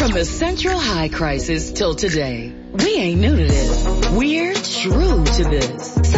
From the Central High crisis till today, we ain't new to this. We're true to this.